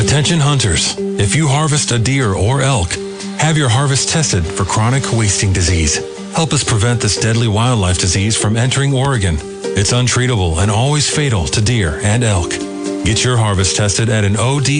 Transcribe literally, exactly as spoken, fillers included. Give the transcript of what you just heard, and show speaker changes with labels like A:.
A: Attention hunters, if you harvest a deer or elk, have your harvest tested for chronic wasting disease. Help us prevent this deadly wildlife disease from entering Oregon. It's untreatable and always fatal to deer and elk. Get your harvest tested at an O D